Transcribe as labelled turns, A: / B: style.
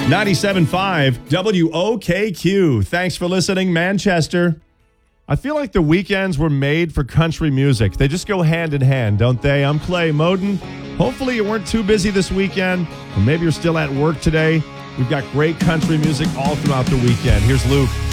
A: 97.5 WOKQ. Thanks for listening, Manchester. I feel like the weekends were made for country music. They just go hand in hand, don't they? I'm Clay Moden. Hopefully you weren't too busy this weekend, or maybe you're still at work today. We've got great country music all throughout the weekend. Here's Luke.